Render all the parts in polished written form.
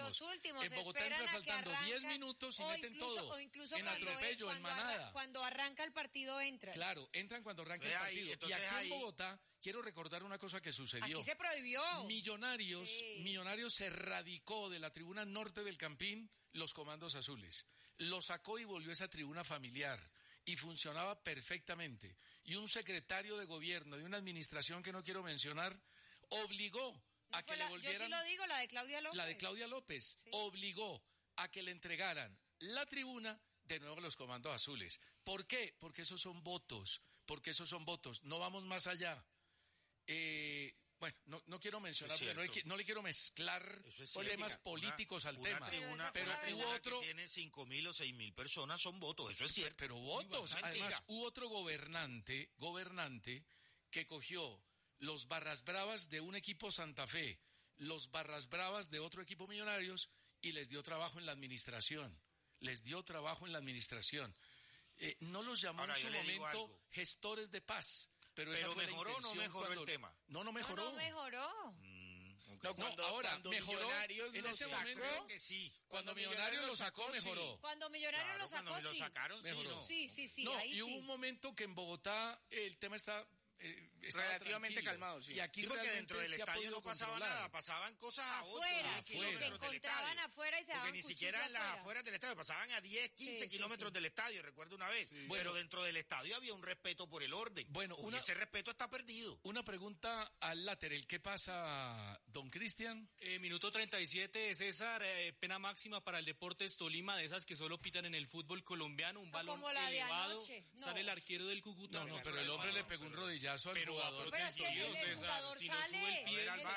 Los últimos. En Bogotá entra faltando 10 minutos y meten todo. O incluso en atropello, en manada. Cuando arranca el partido entran. Claro, entran cuando arranca el partido. Y aquí en Bogotá, quiero recordar una cosa que sucedió. Aquí se prohibió. Millonarios se radicó de la tribuna norte del Campín los comandos azules. Lo sacó y volvió a esa tribuna familiar. Y funcionaba perfectamente. Y un secretario de gobierno de una administración que no quiero mencionar obligó a que le volvieran... Yo sí lo digo, la de Claudia López. La de Claudia López sí. Obligó a que le entregaran la tribuna de nuevo a los comandos azules. ¿Por qué? Porque esos son votos. No vamos más allá. Bueno, no quiero mencionar, no le quiero mezclar temas políticos al tema. Pero hubo otro que tiene 5.000 o 6.000 personas, son votos, eso es cierto. Pero votos, además hubo otro gobernante que cogió los barras bravas de un equipo Santa Fe, los barras bravas de otro equipo Millonarios y les dio trabajo en la administración. No los llamó en su momento gestores de paz. Pero mejoró o no mejoró el tema. No mejoró. No mejoró. Cuando mejoró en ese momento que sí. Cuando Millonarios lo sacó, mejoró. Cuando Millonarios lo sacó, lo sacaron, mejoró. Sí. Y hubo un momento que en Bogotá el tema está relativamente calmado, sí. Y aquí porque dentro del estadio no pasaba nada, pasaban cosas a afuera. Se encontraban afuera y se daban porque ni siquiera en las afueras del estadio, pasaban a 10, 15 kilómetros del estadio, recuerdo una vez. Sí. Pero dentro del estadio había un respeto por el orden. Bueno, y ese respeto está perdido. Una pregunta al lateral, ¿qué pasa, don Cristian? Minuto 37, César, pena máxima para el Deportes Tolima, de esas que solo pitan en el fútbol colombiano, un balón elevado, sale el arquero del Cúcuta. No, pero el hombre le pegó un rodillazo al jugador. Pero es que el jugador sale.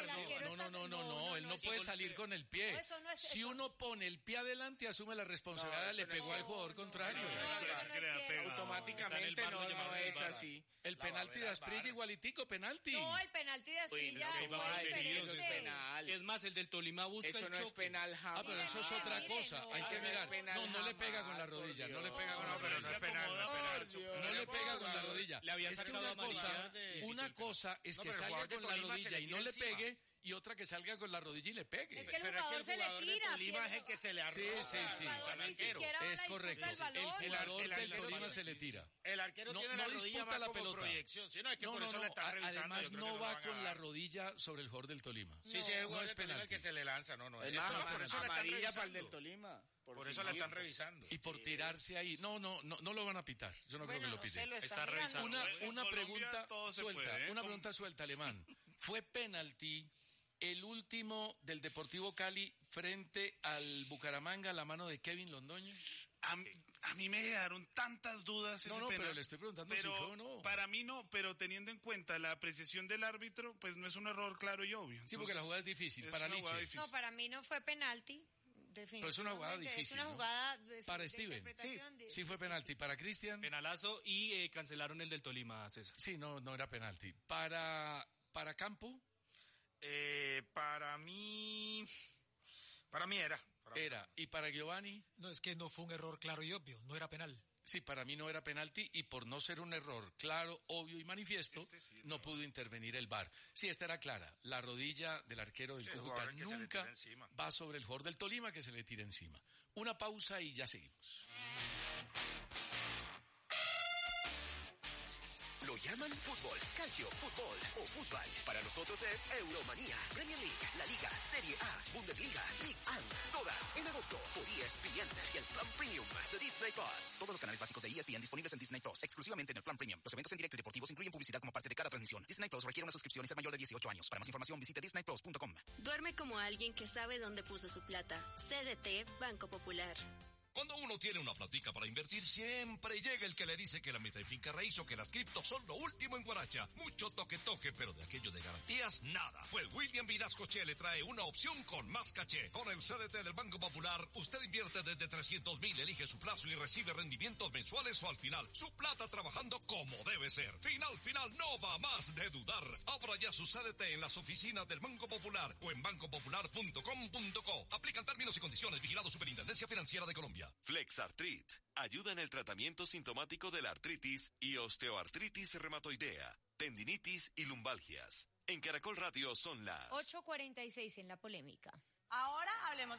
No, él no puede salir con el pie. Si uno pone el pie adelante, asume la responsabilidad, le pegó al jugador contrario. Automáticamente no es así. El penalti de Asprilla igualitico, penalti. No, el penalti de Asprilla fue diferente. Es más, el del Tolima busca eso el no choque. Es penal jamás. Pero eso es otra cosa. Hay que mirar. No le pega con la rodilla. No le pega con la rodilla. Pero no es penal. No le pega con la rodilla. Es que una cosa es que salga con la rodilla y no le pegue, y otra que salga con la rodilla y le pegue. Es que el jugador se le tira. Tolima es el que se le arroja. Sí. Es correcto. El jugador del Tolima se le tira. El arquero tiene la rodilla más como proyección. Si no, es que por eso le están revisando. Además no va con la rodilla sobre el jugador del Tolima. Sí, es el jugador del Tolima el que se le lanza. No. Es amarilla para el del Tolima. Por eso la están revisando. Y por tirarse ahí. No lo van a pitar. Yo no creo que lo piten. Está revisando. Una pregunta suelta, Alemán. ¿Fue penalti el último del Deportivo Cali frente al Bucaramanga a la mano de Kevin Londoño? A mí me quedaron tantas dudas ese penal. Pero le estoy preguntando si fue o no. Para mí no, pero teniendo en cuenta la apreciación del árbitro, pues no es un error claro y obvio. Sí, porque la jugada es difícil. Para Liche. No, para mí no fue penalti. Pero es una jugada difícil. Es una jugada para Steven. Sí fue penalti. Para Cristian. Penalazo y cancelaron el del Tolima, César. Sí, no era penalti. Para Campo. Para mí era. ¿Y para Giovanni? No, es que no fue un error claro y obvio, no era penal. Sí, para mí no era penalti y por no ser un error claro, obvio y manifiesto, no pudo intervenir el VAR. Sí, esta era clara. La rodilla del arquero del Cúcuta nunca va sobre el jugador del Tolima que se le tira encima. Una pausa y ya seguimos. Lo llaman fútbol, calcio, fútbol o fútbol. Para nosotros es Euromanía, Premier League, La Liga, Serie A, Bundesliga, League One, todas en agosto por ESPN y el Plan Premium de Disney Plus. Todos los canales básicos de ESPN disponibles en Disney Plus, exclusivamente en el Plan Premium. Los eventos en directo y deportivos incluyen publicidad como parte de cada transmisión. Disney Plus requiere una suscripción y ser mayor de 18 años. Para más información visite disneyplus.com. Duerme como alguien que sabe dónde puso su plata. CDT Banco Popular. Cuando uno tiene una platica para invertir, siempre llega el que le dice que la meta de finca raíz o que las criptos son lo último en Guaracha. Mucho toque, pero de aquello de garantías, nada. Pues William Vinascoche le trae una opción con más caché. Con el CDT del Banco Popular, usted invierte desde 300,000, elige su plazo y recibe rendimientos mensuales o al final. Su plata trabajando como debe ser. Final, no va más de dudar. Abra ya su CDT en las oficinas del Banco Popular o en bancopopular.com.co. Aplican términos y condiciones. Vigilado Superintendencia Financiera de Colombia. FlexArtrit ayuda en el tratamiento sintomático de la artritis y osteoartritis reumatoidea, tendinitis y lumbalgias. En Caracol Radio son las 8:46 en la polémica. Ahora hablemos